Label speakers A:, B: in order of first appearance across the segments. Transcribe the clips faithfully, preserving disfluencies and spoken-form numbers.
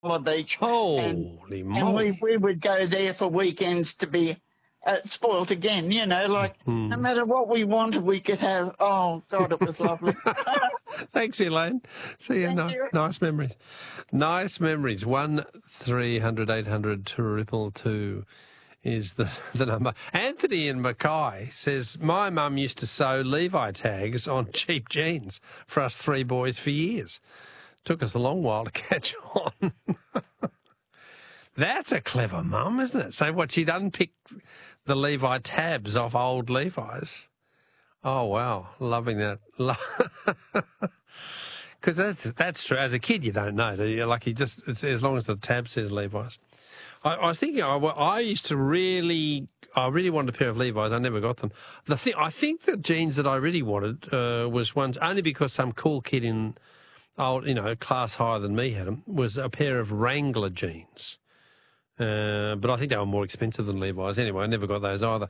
A: Beach.
B: Holy
A: and,
B: moly.
A: and we, we would go there for weekends to be uh, spoilt again, you know, like
B: mm.
A: no matter what we wanted, we could have. Oh, God, it was lovely.
B: Thanks, Elaine. See you.
A: Thank
B: Ni-
A: you.
B: Nice memories. Nice memories. One three hundred eight hundred triple two is the, the number. Anthony in Mackay says, my mum used to sew Levi tags on cheap jeans for us three boys for years. Took us a long while to catch on. That's a clever mum, isn't it? So what, she'd unpick the Levi tabs off old Levi's. Oh, wow. Loving that. Because that's that's true. As a kid, you don't know, do you? Like, you just, it's, as long as the tab says Levi's. I, I was thinking, I, I used to really, I really wanted a pair of Levi's. I never got them. The thing, I think the jeans that I really wanted uh, was ones, only because some cool kid in, old, you know, class higher than me had them, was a pair of Wrangler jeans. Uh, but I think they were more expensive than Levi's. Anyway, I never got those either.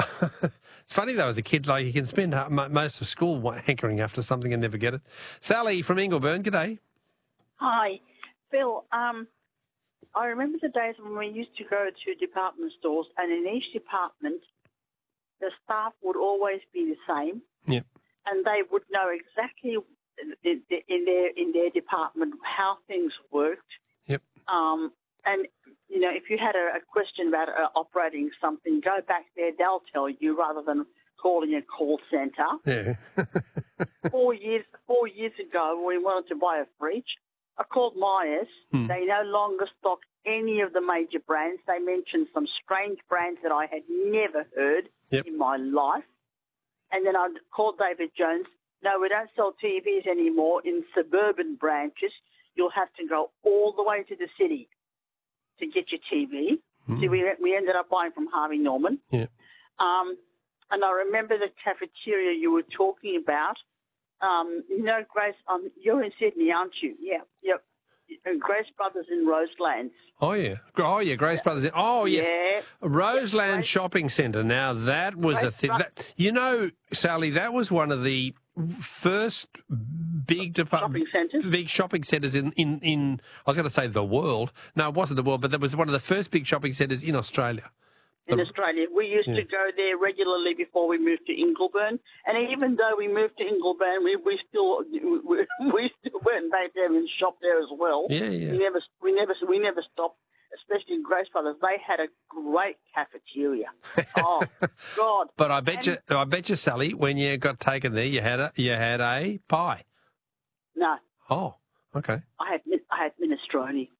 B: It's funny, though, as a kid, like, you can spend most of school hankering after something and never get it. Sally from Ingleburn, g'day.
C: Hi. Phil, um, I remember the days when we used to go to department stores, and in each department, the staff would always be the same.
B: Yep.
C: And they would know exactly in, in their in their department how things worked.
B: Yep.
C: Um, and, you know, if you had a, a question about uh, operating something, go back there, they'll tell you rather than calling a call centre.
B: Yeah.
C: four years four years ago, when we wanted to buy a fridge, I called Myers.
B: Hmm.
C: They no longer stock any of the major brands. They mentioned some strange brands that I had never heard
B: Yep.
C: in my life. And then I called David Jones. No, we don't sell T Vs anymore in suburban branches. You'll have to go all the way to the city to get your T V.
B: Mm.
C: So we we ended up buying from Harvey Norman.
B: Yeah.
C: Um, and I remember the cafeteria you were talking about. Um, you know, Grace, um, you're in Sydney, aren't you? Yeah, yep. And Grace Brothers in Roselands.
B: Oh, yeah. Oh, yeah, Grace Brothers. Oh, yes.
C: Yeah.
B: Roseland
C: Grace-
B: Shopping Centre. Now, that was
C: Grace
B: a thing.
C: Bro-
B: That, you know, Sally, that was one of the first big department,
C: Shopping centres?
B: big shopping centres in, in, in, I was going to say the world. No, it wasn't the world, but that was one of the first big shopping centres in Australia.
C: In
B: The-
C: Australia. We used
B: Yeah.
C: to go there regularly before we moved to Ingleburn. And even though we moved to Ingleburn, we, we still we, we still went back there and shopped there as well.
B: Yeah, yeah.
C: We never we never we never stopped. Especially in Grace Brothers, they had a great cafeteria. Oh God!
B: But I bet
C: And-
B: you, I bet you, Sally, when you got taken there, you had a, you had a pie.
C: No,
B: Oh, okay.
C: I had min- I had minestrone.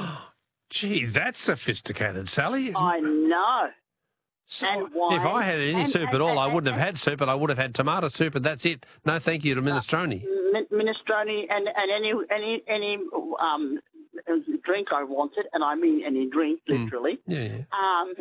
B: Gee, that's sophisticated, Sally.
C: I know.
B: So
C: and wine.
B: if I had any
C: And-
B: soup
C: and-
B: at all,
C: and-
B: I wouldn't
C: and-
B: have had soup, but I would have had tomato soup, and that's it. No, thank you to minestrone.
C: Min- minestrone and, and any any any um, drink I wanted, and I mean any drink, literally.
B: Yeah, yeah.
C: Um,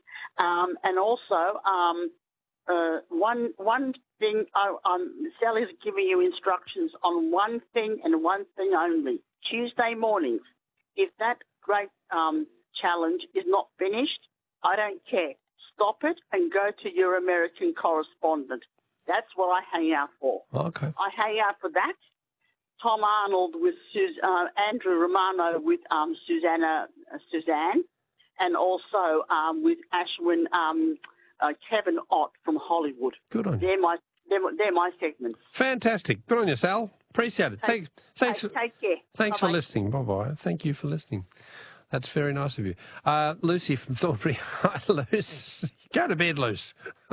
C: um, and also, um, uh, one one thing, I, um, Sally's giving you instructions on one thing and one thing only. Tuesday mornings, if that great um, challenge is not finished, I don't care. Stop it and go to your American correspondent. That's what I hang out for.
B: Okay.
C: I hang out for that. Tom Arnold with Sus- uh, Andrew Romano with um, Susanna uh, Suzanne, and also um, with Ashwin um, uh, Kevin Ott from Hollywood.
B: Good on you.
C: They're my they're, my- they're my segments.
B: Fantastic. Good on you, Sal. Appreciate it. Thanks. Thanks.
C: Take,
B: For,
C: take care.
B: thanks for
C: Bye-bye.
B: listening. Bye bye. Thank you for listening. That's very nice of you. Uh, Lucy from Thornbury. Hi, Luce. Go to bed, Luce.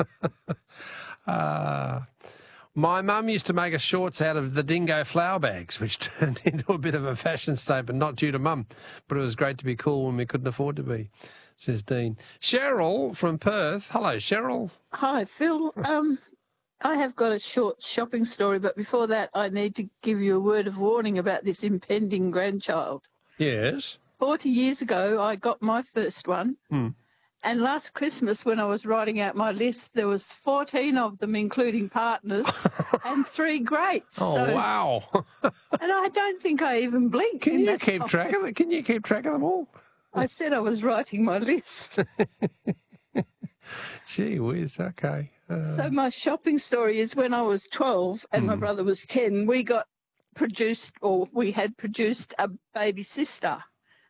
B: uh, my mum used to make us shorts out of the dingo flower bags, which turned into a bit of a fashion statement, not due to mum, but it was great to be cool when we couldn't afford to be, says Dean. Cheryl from Perth. Hello, Cheryl.
D: Hi, Phil. Um, I have got a short shopping story, but before that, I need to give you a word of warning about this impending grandchild.
B: Yes.
D: Forty years ago, I got my first one,
B: Hmm.
D: and last Christmas, when I was writing out my list, there was fourteen of them, including partners, and three greats.
B: Oh,
D: So-
B: wow.
D: And I don't think I even blinked.
B: Can
D: in
B: you
D: that
B: keep
D: time.
B: track of it? Can you keep track of them all?
D: I said I was writing my list.
B: Gee whiz, okay. Uh,
D: So my shopping story is when I was twelve and my
B: Hmm.
D: brother was ten, we got produced, or we had produced a baby sister.